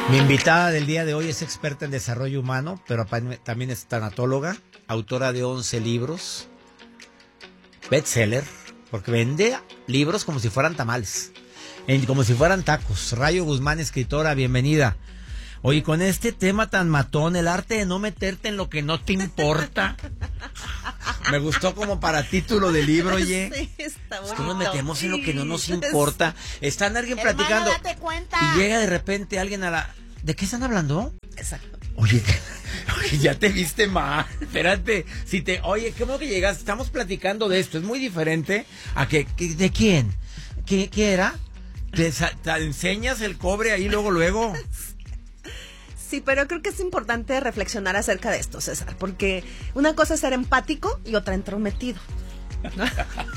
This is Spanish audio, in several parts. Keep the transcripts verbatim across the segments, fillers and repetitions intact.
Mi invitada del día de hoy es experta en desarrollo humano, pero también es tanatóloga, autora de once libros, bestseller, porque vende libros como si fueran tamales, como si fueran tacos. Rayo Guzmán, escritora, bienvenida. Oye, con este tema tan matón, el arte de no meterte en lo que no te importa. Me gustó como para título de libro, oye. Sí, está bonito. Es que nos metemos en lo que no nos importa. Están alguien Hermano, platicando date cuenta. Y llega de repente alguien a la... ¿De qué están hablando? Exacto. Oye, oye, ya te viste mal. Espérate, si te, oye, ¿cómo que llegas? Estamos platicando de esto. Es muy diferente a que, que ¿de quién? ¿Qué, qué era? ¿Te, te enseñas el cobre ahí luego, luego? Sí, pero creo que es importante reflexionar acerca de esto, César, porque una cosa es ser empático y otra entrometido, ¿no?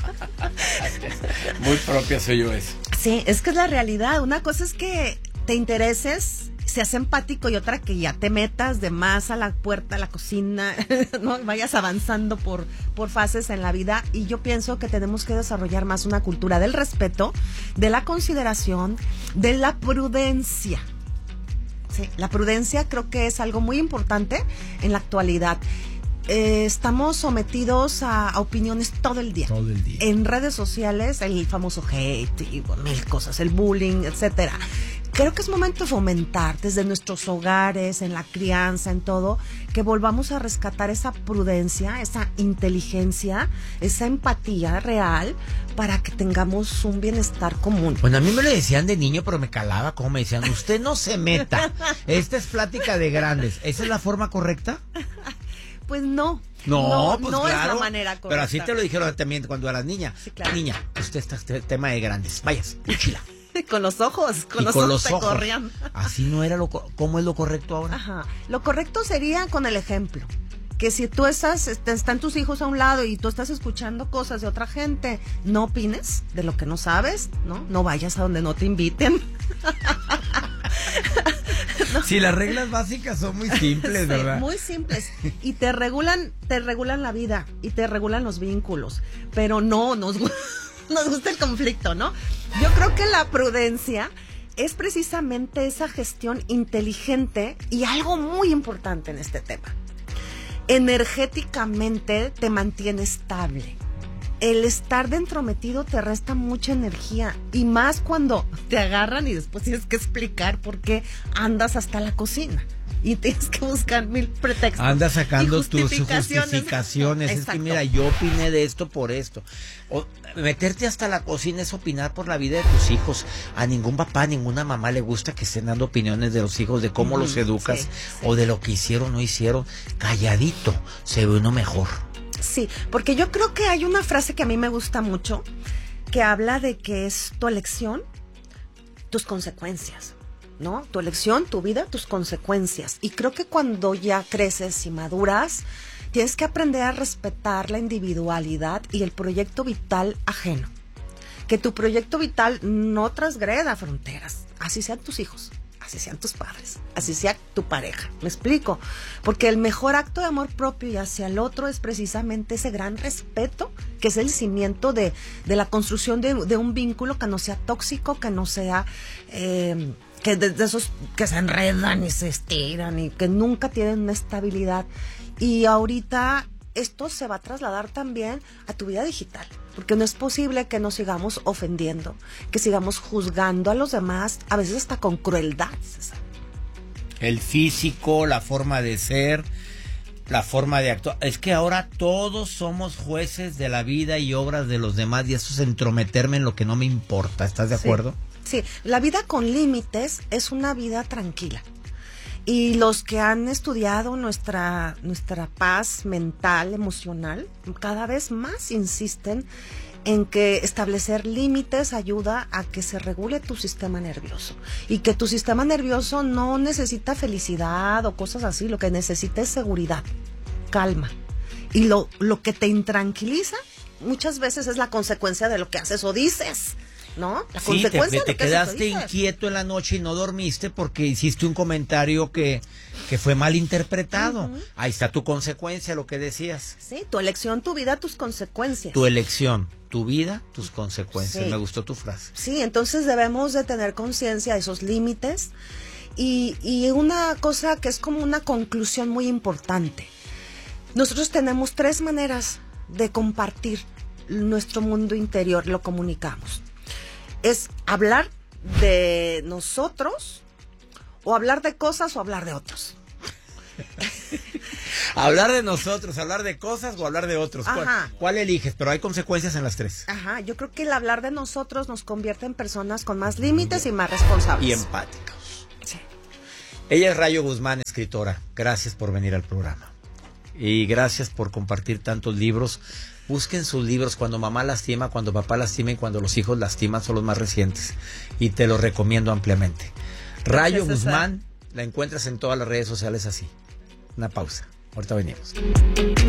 Muy propia soy yo eso. Sí, es que es la realidad. Una cosa es que te intereses, seas empático, y otra que ya te metas de más a la puerta, a la cocina, ¿no? Vayas avanzando por, por fases en la vida. Y yo pienso que tenemos que desarrollar más una cultura del respeto, de la consideración, de la prudencia. Sí, la prudencia creo que es algo muy importante en la actualidad. Eh, estamos sometidos a, a opiniones todo el día. Todo el día. En redes sociales, el famoso hate y bueno, mil cosas, el bullying, etcétera. Creo que es momento de fomentar desde nuestros hogares, en la crianza, en todo, que volvamos a rescatar esa prudencia, esa inteligencia, esa empatía real para que tengamos un bienestar común. Bueno, a mí me lo decían de niño, pero me calaba, como me decían, usted no se meta, esta es plática de grandes. ¿Esa es la forma correcta? Pues no. No, no, pues no claro, es la manera correcta. Pero así te lo dijeron también cuando eras niña. Sí, claro. Niña, usted está este tema de grandes, vayas, úchila. Con los ojos, con, y los, con ojos los te ojos. corrían. Así no era lo, ¿cómo es lo correcto ahora? Ajá. Lo correcto sería con el ejemplo. Que si tú estás, están tus hijos a un lado y tú estás escuchando cosas de otra gente, no opines de lo que no sabes, ¿no? No vayas a donde no te inviten. No. Sí, las reglas básicas son muy simples, sí, ¿verdad? Muy simples. Y te regulan, te regulan la vida y te regulan los vínculos. Pero no, nos, nos gusta el conflicto, ¿no? Yo creo que la prudencia es precisamente esa gestión inteligente y algo muy importante en este tema. Energéticamente te mantiene estable. El estar de entrometido te resta mucha energía, y más cuando te agarran y después tienes que explicar por qué andas hasta la cocina y tienes que buscar mil pretextos. Andas sacando tus justificaciones. Es que mira, yo opiné de esto por esto. O, meterte hasta la cocina es opinar por la vida de tus hijos. A ningún papá, a ninguna mamá le gusta que estén dando opiniones de los hijos, de cómo mm, los educas, sí, sí. O de lo que hicieron o no hicieron. Calladito se ve uno mejor. Sí, porque yo creo que hay una frase que a mí me gusta mucho, que habla de que es tu elección, tus consecuencias, ¿no? Tu elección, tu vida, tus consecuencias. Y creo que cuando ya creces y maduras, tienes que aprender a respetar la individualidad y el proyecto vital ajeno. Que tu proyecto vital no transgreda fronteras, así sean tus hijos, así sean tus padres, así sea tu pareja. ¿Me explico? Porque el mejor acto de amor propio y hacia el otro es precisamente ese gran respeto, que es el cimiento de, de la construcción de, de un vínculo que no sea tóxico, que no sea... Eh, que de, de esos que se enredan y se estiran y que nunca tienen una estabilidad. Y ahorita esto se va a trasladar también a tu vida digital, porque no es posible que nos sigamos ofendiendo, que sigamos juzgando a los demás, a veces hasta con crueldad, César. El físico, la forma de ser, la forma de actuar. Es que ahora todos somos jueces de la vida y obras de los demás, y eso es entrometerme en lo que no me importa. ¿Estás de acuerdo? Sí, sí. La vida con límites es una vida tranquila. Y los que han estudiado nuestra, nuestra paz mental, emocional, cada vez más insisten en que establecer límites ayuda a que se regule tu sistema nervioso. Y que tu sistema nervioso no necesita felicidad o cosas así, lo que necesita es seguridad, calma. Y lo, lo que te intranquiliza muchas veces es la consecuencia de lo que haces o dices. ¿No? La sí, consecuencia te, te quedaste inquieto en la noche y no dormiste porque hiciste un comentario que, que fue mal interpretado. Uh-huh. Ahí está tu consecuencia, lo que decías. Sí, tu elección, tu vida, tus consecuencias. Tu elección, tu vida, tus consecuencias. Sí. Me gustó tu frase. Sí, entonces debemos de tener conciencia de esos límites y, y una cosa que es como una conclusión muy importante. Nosotros tenemos tres maneras de compartir nuestro mundo interior, lo comunicamos. Es hablar de nosotros, o hablar de cosas, o hablar de otros. Hablar de nosotros, hablar de cosas o hablar de otros. ¿Cuál, Ajá. ¿Cuál eliges? Pero hay consecuencias en las tres. Ajá, yo creo que el hablar de nosotros nos convierte en personas con más límites y más responsables. Y empáticos. Sí. Ella es Rayo Guzmán, escritora. Gracias por venir al programa. Y gracias por compartir tantos libros. Busquen sus libros. Cuando mamá lastima, cuando papá lastima y cuando los hijos lastiman, son los más recientes. Y te los recomiendo ampliamente. Rayo Gracias, Guzmán, la encuentras en todas las redes sociales así. Una pausa. Ahorita venimos.